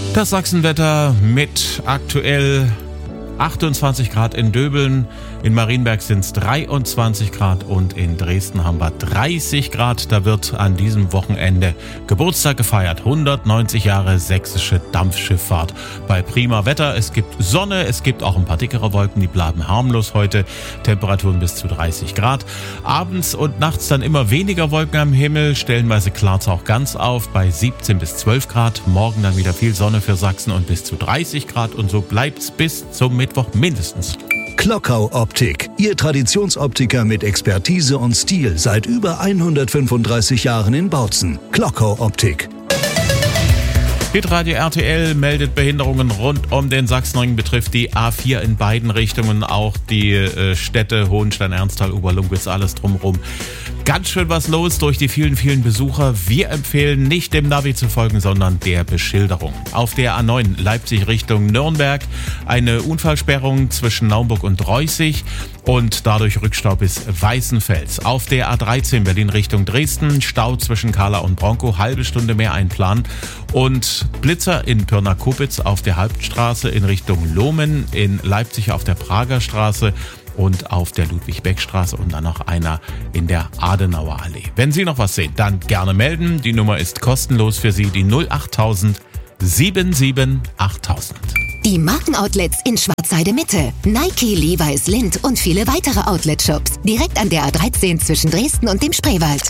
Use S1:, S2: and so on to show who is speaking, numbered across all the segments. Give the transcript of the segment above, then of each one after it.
S1: Das Sachsenwetter mit aktuell 28 Grad in Döbeln, in Marienberg sind es 23 Grad und in Dresden haben wir 30 Grad. Da wird an diesem Wochenende Geburtstag gefeiert. 190 Jahre sächsische Dampfschifffahrt. Bei prima Wetter, es gibt Sonne, es gibt auch ein paar dickere Wolken, die bleiben harmlos heute. Temperaturen bis zu 30 Grad. Abends und nachts dann immer weniger Wolken am Himmel, stellenweise klart es auch ganz auf bei 17 bis 12 Grad. Morgen dann wieder viel Sonne für Sachsen und bis zu 30 Grad und so bleibt's bis zum Mittwoch mindestens.
S2: Klockau Optik, Ihr Traditionsoptiker mit Expertise und Stil seit über 135 Jahren in Bautzen. Klockau Optik.
S1: Hitradio RTL meldet Behinderungen rund um den Sachsenring, betrifft die A4 in beiden Richtungen, auch die Städte Hohenstein, Ernsthal, Oberlumbitz, alles drumherum. Ganz schön was los durch die vielen, vielen Besucher. Wir empfehlen nicht dem Navi zu folgen, sondern der Beschilderung. Auf der A9 Leipzig Richtung Nürnberg eine Unfallsperrung zwischen Naumburg und Reußig und dadurch Rückstau bis Weißenfels. Auf der A13 Berlin Richtung Dresden Stau zwischen Kahla und Bronkow, halbe Stunde mehr einplanen. Und Blitzer in Pirna-Kupitz auf der Hauptstraße in Richtung Lohmen, in Leipzig auf der Prager Straße und auf der Ludwig-Beck-Straße und dann noch einer in der Adenauer Allee. Wenn Sie noch was sehen, dann gerne melden. Die Nummer ist kostenlos für Sie, die 08000 77 8000.
S3: Die Markenoutlets in Schwarzheide Mitte. Nike, Levi's, Lindt und viele weitere Outlet-Shops. Direkt an der A13 zwischen Dresden und dem Spreewald.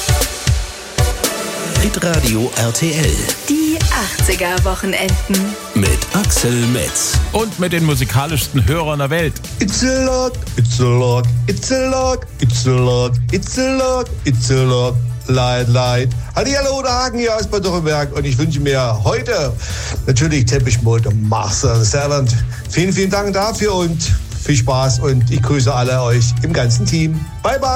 S2: Hitradio RTL.
S4: Die 80er-Wochenenden.
S2: Mit Axel Metz.
S1: Und mit den musikalischsten Hörern der Welt.
S5: It's a lock, it's a lock, it's a lock, it's a lock, it's a lock, it's a lock. Light. Hallihallo, der Hagen hier aus Bad Dürrenberg und ich wünsche mir heute natürlich Depeche Mode und Master Salad. Vielen, vielen Dank dafür und viel Spaß und ich grüße alle euch im ganzen Team. Bye, bye.